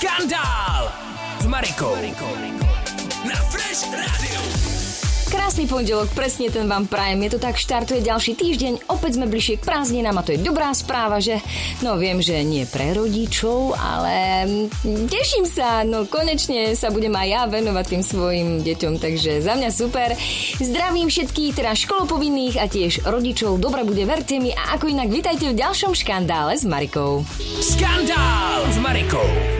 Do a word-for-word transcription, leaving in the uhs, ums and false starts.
Škandál s Marikou na Fresh Radio. Krásny pondelok, presne ten vám prajem. Je to tak, štartuje ďalší týždeň, opäť sme bližšie k prázdninám a to je dobrá správa, že? No viem, že nie pre rodičov, ale teším sa, no konečne sa budem aj ja venovať tým svojim deťom, takže za mňa super. Zdravím všetkých, teda školopovinných a tiež rodičov, dobre bude, verte mi, a ako inak, vitajte v ďalšom Škandále s Marikou. Škandál s Marikou.